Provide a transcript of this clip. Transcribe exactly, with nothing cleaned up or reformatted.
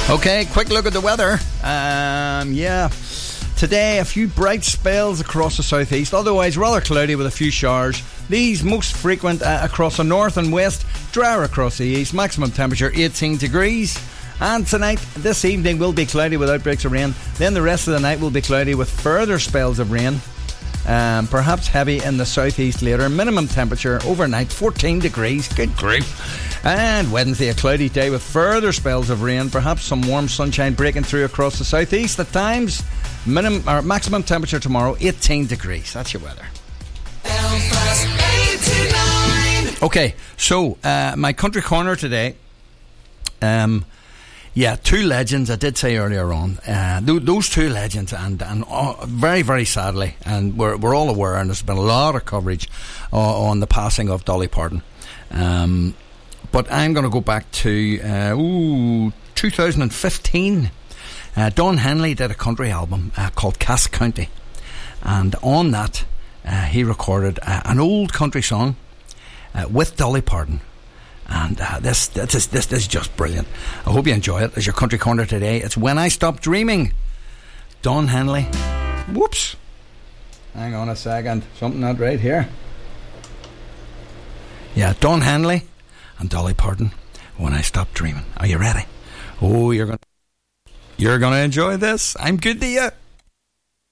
Okay, quick look at the weather. Um, yeah, today a few bright spells across the southeast, otherwise rather cloudy with a few showers. These most frequent uh, across the north and west, drier across the east. Maximum temperature eighteen degrees. And tonight, this evening will be cloudy with outbreaks of rain. Then the rest of the night will be cloudy with further spells of rain. Um, perhaps heavy in the southeast later. Minimum temperature overnight fourteen degrees. Good grief. And Wednesday, a cloudy day with further spells of rain. Perhaps some warm sunshine breaking through across the southeast at times. Minimum or maximum temperature tomorrow eighteen degrees. That's your weather. Okay, so uh, my country corner today. Um. Yeah, two legends, I did say earlier on. Uh, th- those two legends, and, and uh, very, very sadly, and we're, we're all aware, and there's been a lot of coverage uh, on the passing of Dolly Parton. Um, but I'm going to go back to uh, ooh, two thousand fifteen. Uh, Don Henley did a country album uh, called Cass County. And on that, uh, he recorded uh, an old country song uh, with Dolly Parton. And uh, this, this, is, this, this is just brilliant. I hope you enjoy it. As your country corner today, it's When I Stop Dreaming. Don Henley. Whoops. Hang on a second. Something not right here. Yeah, Don Henley and Dolly Parton. When I Stop Dreaming. Are you ready? Oh, you're going you're going to enjoy this. I'm good to you.